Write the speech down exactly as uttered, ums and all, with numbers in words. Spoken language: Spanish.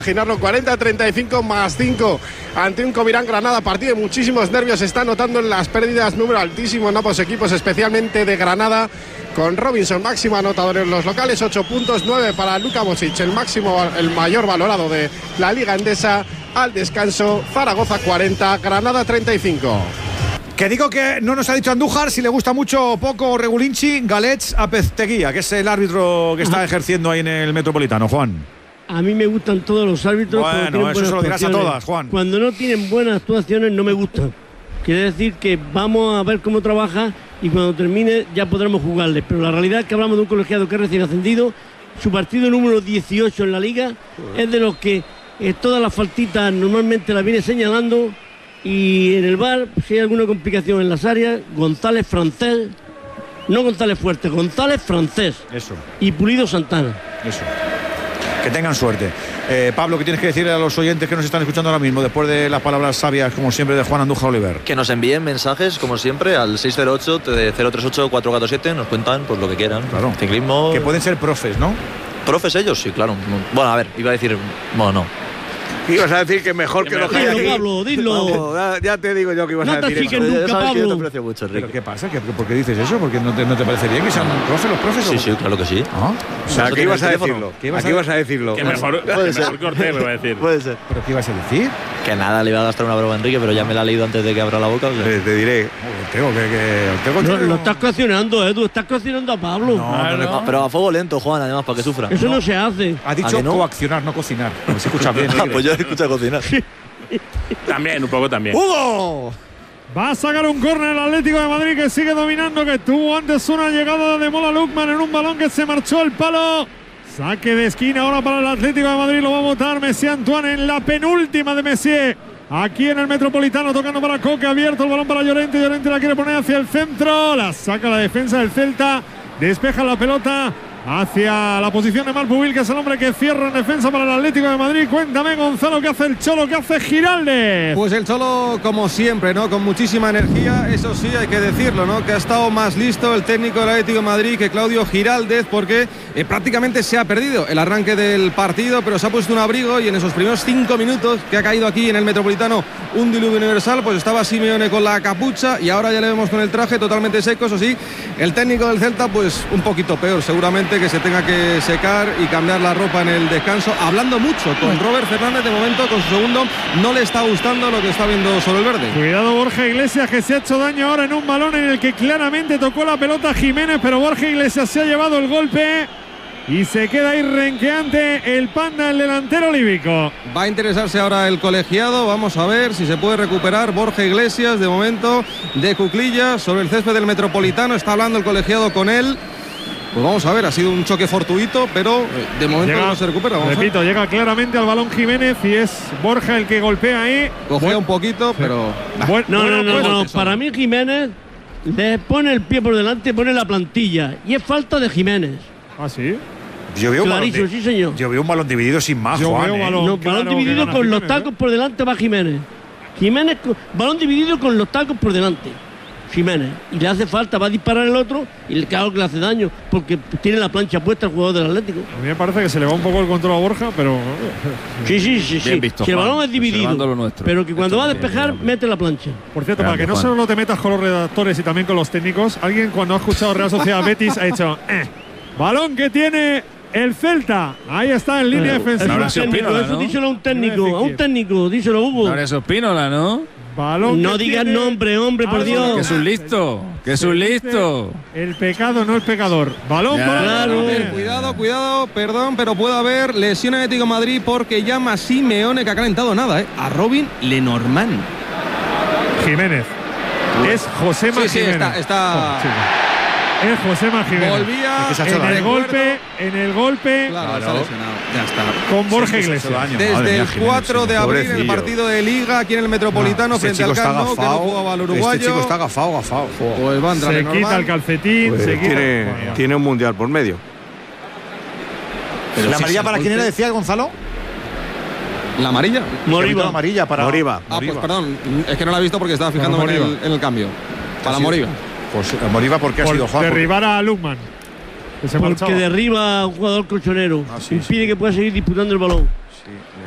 Imaginarlo, cuarenta a treinta y cinco más cinco ante un Covirán Granada, partido de muchísimos nervios. Se está notando en las pérdidas, número altísimo en ambos equipos, especialmente de Granada, con Robinson máximo anotador en los locales, ocho puntos, nueve para Luka Mosic, el máximo, el mayor valorado de la Liga Endesa. Al descanso, Zaragoza cuarenta, Granada treinta y cinco. Que digo que no nos ha dicho Andújar si le gusta mucho o poco Regulinchi, Galets Apezteguía, que es el árbitro que está ejerciendo ahí en el Metropolitano, Juan. A mí me gustan todos los árbitros. Bueno, eso se lo dirás a todas, Juan. Cuando no tienen buenas actuaciones no me gustan. Quiere decir que vamos a ver cómo trabaja y cuando termine ya podremos jugarle. Pero la realidad es que hablamos de un colegiado que es recién ascendido. Su partido número dieciocho en la liga es de los que eh, todas las faltitas normalmente las viene señalando. Y en el V A R, si hay alguna complicación en las áreas, González Francés, no González Fuerte, González Francés. Eso. Y Pulido Santana. Eso. Que tengan suerte. Eh, Pablo, ¿qué tienes que decirle a los oyentes que nos están escuchando ahora mismo, después de las palabras sabias, como siempre, de Juan Andújar Oliver? Que nos envíen mensajes, como siempre, al seis cero ocho, cero tres ocho, cuatro cuatro siete. Nos cuentan pues lo que quieran. Claro. Ciclismo. Que pueden ser profes, ¿no? ¿Profes ellos? Sí, claro. Bueno, a ver, iba a decir... Bueno, no. Ibas a decir que mejor que, que lo que hay aquí. Pablo, dilo. Vamos, ya, ya te digo yo que ibas no a decir te eso. nunca, ya sabes Pablo. que yo te aprecio mucho, Enrique. ¿Pero qué pasa? ¿Qué, ¿Por qué dices eso? ¿Porque no te, no te parece bien que sean profes los profes? Sí, sí, claro que sí. ¿Ah? O sea, ¿qué ibas a teléfono? decirlo? ¿Qué ibas ¿A qué ibas a decirlo? Que mejor, que mejor corté, me va a decir. Puede ser. ¿Pero qué ibas a decir? Que nada, le iba a gastar una broma a Enrique, pero ya me la ha leído antes de que abra la boca. O sea. Te, te diré. Tengo que... que tengo No, que... lo estás coaccionando, Edu, estás coaccionando a Pablo. No, no, no, No, pero a fuego lento, Juan, además, para que sufra. Eso no, no se hace. Ha dicho ¿A que no? coaccionar, no cocinar. A ver si escuchas bien. Ah, pues yo escucho cocinar. También, un poco también. ¡Hugo! Va a sacar un córner el Atlético de Madrid, que sigue dominando, que tuvo antes una llegada de Mola Lukman en un balón que se marchó al palo. Saque de esquina ahora para el Atlético de Madrid, lo va a votar Messier Antoine en la penúltima de Messier. Aquí en el Metropolitano, tocando para Coque, abierto el balón para Llorente. Llorente la quiere poner hacia el centro, la saca la defensa del Celta, despeja la pelota hacia la posición de Malpubil, que es el hombre que cierra en defensa para el Atlético de Madrid. Cuéntame, Gonzalo, ¿qué hace el Cholo? ¿Qué hace Giraldez? Pues el Cholo, como siempre, ¿no? Con muchísima energía, eso sí, hay que decirlo, ¿no? Que ha estado más listo el técnico del Atlético de Madrid que Claudio Giraldez, porque eh, prácticamente se ha perdido el arranque del partido, pero se ha puesto un abrigo y en esos primeros cinco minutos que ha caído aquí en el Metropolitano un diluvio universal, pues estaba Simeone con la capucha y ahora ya le vemos con el traje totalmente seco. Eso sí, el técnico del Celta, pues un poquito peor, seguramente, que se tenga que secar y cambiar la ropa en el descanso. Hablando mucho con Robert Fernández, de momento con su segundo no le está gustando lo que está viendo sobre el verde. Cuidado Borja Iglesias, que se ha hecho daño ahora en un balón en el que claramente tocó la pelota Jiménez, pero Borja Iglesias se ha llevado el golpe y se queda ahí renqueante el Panda, el delantero líbico. Va a interesarse ahora el colegiado, vamos a ver si se puede recuperar Borja Iglesias, de momento de cuclillas sobre el césped del Metropolitano, está hablando el colegiado con él. Pues vamos a ver, ha sido un choque fortuito, pero de momento llega, no se recupera. Vamos repito, a ver. llega claramente al balón Jiménez y es Borja el que golpea ahí. Cogea Bueno, un poquito, pero... Bueno, No, bueno, no, no, pues, no. Para mí Jiménez le pone el pie por delante y pone la plantilla. Y es falta de Jiménez. ¿Ah, sí? Yo veo, un balón, Clarísimo, di- sí, señor. yo veo un balón dividido sin más, Yo Juan. veo ¿eh? balón. No, claro balón que dividido gana con los Jiménez, tacos por delante va Jiménez. Jiménez, con- balón dividido con los tacos por delante. Jiménez. Y le hace falta, va a disparar el otro y le claro que le hace daño, porque tiene la plancha puesta el jugador del Atlético. A mí me parece que se le va un poco el control a Borja, pero... Sí, sí, sí, sí. Bien visto, Si el Juan, balón es dividido, observando lo nuestro. pero que cuando Esto va a no tiene despejar, nombre. mete la plancha. Por cierto, Grande, para que no Juan. solo te metas con los redactores y también con los técnicos, alguien cuando ha escuchado Real Sociedad Betis ha dicho, eh, balón que tiene el Celta. Ahí está en línea Eh, defensiva. Ahora eso, sí, técnico, Espínola, eso ¿no? díselo a un técnico, No a un técnico, díselo, Hugo. Ahora es Espínola, ¿no? Balón No que digas tiene nombre, hombre, por algo Dios. Que es un listo, que es un Se dice, listo. El pecado no es pecador. Balón Ya, para claro. el A ver, Madrid. cuidado, cuidado, perdón, pero puede haber lesión en Atlético de Madrid porque llama Simeone, que ha calentado nada, ¿eh? A Robin Lenormand. Jiménez. Es Josema Sí, sí, Jiménez. está- está- Oh, sí. Es Josema Jiménez. Volvía Es que se ha hecho En daño. el golpe, en el golpe Claro, está lesionado. Ya está. con Borja Sí, que se ha hecho Iglesias. daño. Madre Desde mía, el Jiménez, cuatro de sí, abril, en el pobrecillo. partido de Liga, aquí en el Metropolitano, Este frente chico al está Camp Nou, que no agafado. jugaba al uruguayo. Este chico está agafado, agafado. Joder. Pues va a entrar Se Lenormand. quita el calcetín, Pues se quita. tiene, Bueno, tiene un mundial por medio. ¿La amarilla para quién era, decía Gonzalo? ¿La amarilla? Moriba. amarilla para Moriba. Ah, pues perdón, es que no la he visto porque estaba fijándome en el, en el cambio. Para sido? Moriba. Pues Moriba, ¿por qué ha por sido Juan? derribar a Lukman. Que se Porque marchaba. derriba a un jugador colchonero. Ah, sí, impide sí. que pueda seguir disputando el balón. Sí,